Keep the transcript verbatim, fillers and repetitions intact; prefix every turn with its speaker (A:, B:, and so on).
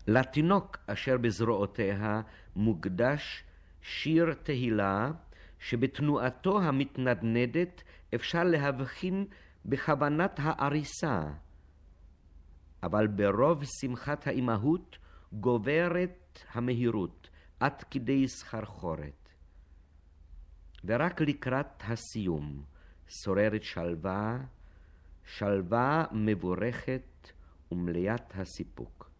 A: לתינוק אשר בזרועותיה מוקדש שיר תהילה, שבתנועתו המתנדנדת אפשר להבחין בכוונת העריסה, אבל ברוב שמחת האימהות גוברת המהירות עד כדי סחרחורת. ורק לקראת הסיום שוררת שלווה, שלווה מבורכת ומלאת הסיפוק.